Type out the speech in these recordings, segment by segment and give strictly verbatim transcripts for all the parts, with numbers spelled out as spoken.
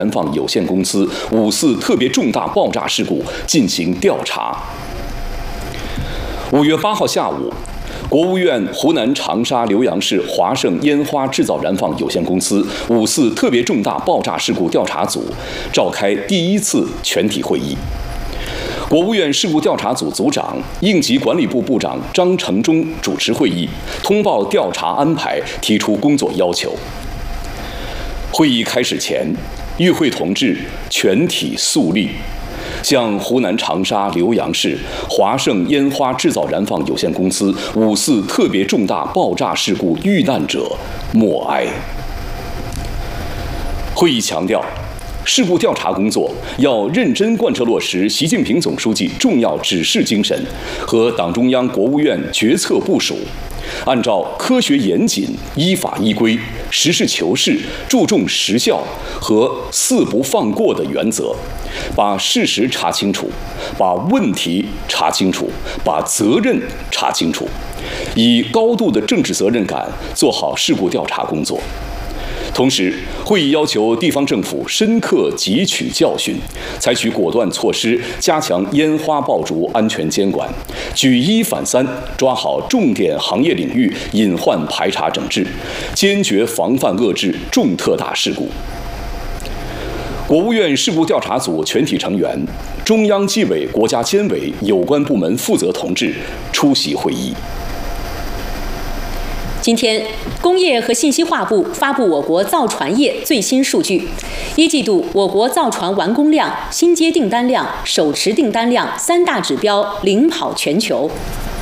燃放有限公司五四特别重大爆炸事故进行调查。五月八号下午，国务院湖南长沙浏阳市华盛烟花制造燃放有限公司五四特别重大爆炸事故调查组召开第一次全体会议。国务院事故调查组组长、应急管理部部长张成忠主持会议，通报调查安排，提出工作要求。会议开始前，与会同志全体肃立，向湖南长沙浏阳市华盛烟花制造燃放有限公司五四特别重大爆炸事故遇难者默哀。会议强调，事故调查工作要认真贯彻落实习近平总书记重要指示精神和党中央、国务院决策部署，按照科学严谨、依法依规、实事求是、注重实效和四不放过的原则，把事实查清楚，把问题查清楚，把责任查清楚，以高度的政治责任感做好事故调查工作。同时，会议要求地方政府深刻汲取教训，采取果断措施，加强烟花爆竹安全监管，举一反三，抓好重点行业领域隐患排查整治，坚决防范遏制重特大事故。国务院事故调查组全体成员、中央纪委国家监委有关部门负责同志出席会议。 今天，工业和信息化部发布我国造船业最新数据。一季度，我国造船完工量、新接订单量、手持订单量三大指标领跑全球。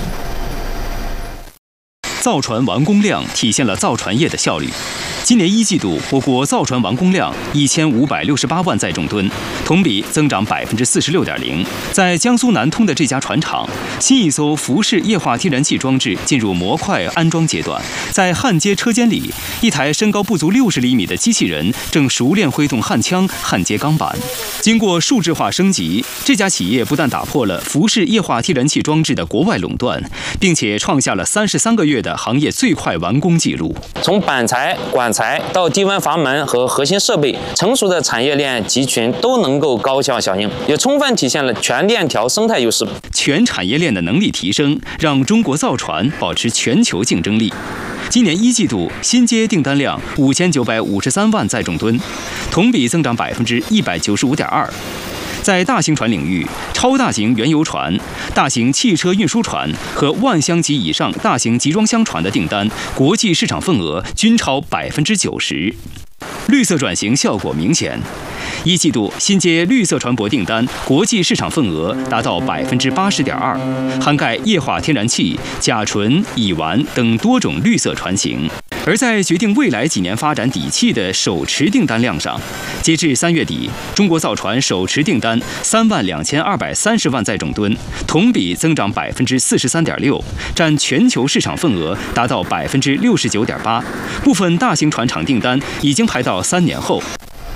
造船完工量体现了造船业的效率。今年一季度，我国造船完工量一千五百六十八万载重吨，同比增长百分之四十六点零。在江苏南通的这家船厂，新一艘浮式液化天然气装置进入模块安装阶段。在焊接车间里，一台身高不足六十厘米的机器人正熟练挥动焊枪焊接钢板。经过数字化升级，这家企业不但打破了浮式液化天然气装置的国外垄断，并且创下了三十三个月的行业最快完工纪录。 从板材、管材到低温阀门和核心设备，成熟的产业链集群都能够高效响应，也充分体现了全链条生态优势。 全产业链的能力提升，让中国造船保持全球竞争力。今年一季度新接订单量五千九百五十三万载重吨，同比增长百分之一百九十五点二。在大型船领域，超大型原油船、大型汽车运输船和万箱级以上大型集装箱船的订单，国际市场份额均超百分之九十。绿色转型效果明显，一季度新接绿色船舶订单国际市场份额达到百分之八十点二，涵盖液化天然气、甲醇、乙烷等多种绿色船型。而在决定未来几年发展底气的手持订单量上，截至三月底，中国造船手持订单三万两千二百三十万载重吨，同比增长百分之四十三点六，占全球市场份额达到百分之六十九点八。部分大型船厂订单已经排到三年后。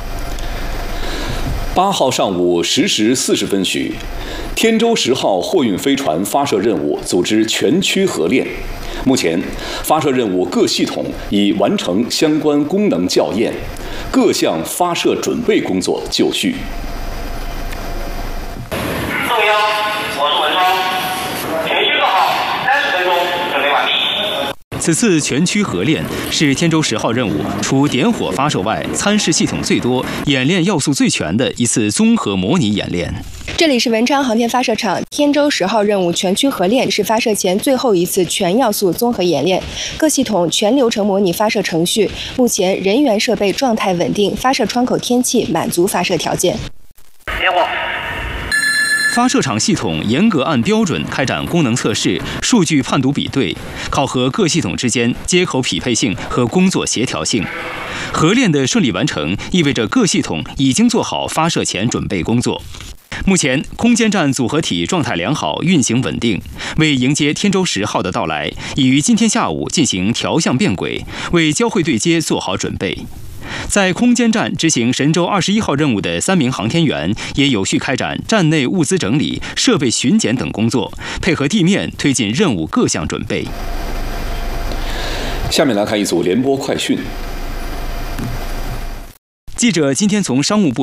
八号上午十时四十分许，天舟十号货运飞船发射任务组织全区合练。目前，发射任务各系统已完成相关功能校验，各项发射准备工作就绪。 中央，我是文双，全区做好，三十分钟准备完毕。 此次全区合练是天舟十号任务除点火发射外，参试系统最多、演练要素最全的一次综合模拟演练。 这里是文昌航天发射场，天舟十号任务全区合练是发射前最后一次全要素综合演练，各系统全流程模拟发射程序，目前人员设备状态稳定，发射窗口天气满足发射条件。 点火。 发射场系统严格按标准开展功能测试、数据判读比对，考核各系统之间接口匹配性和工作协调性。合练的顺利完成，意味着各系统已经做好发射前准备工作。目前，空间站组合体状态良好，运行稳定，为迎接天舟十号的到来，已于今天下午进行调向变轨，为交会对接做好准备。在空间站执行神舟二十一号任务的三名航天员也有序开展站内物资整理、设备巡检等工作，配合地面推进任务各项准备。 下面来看一组联播快讯。 记者今天从商务部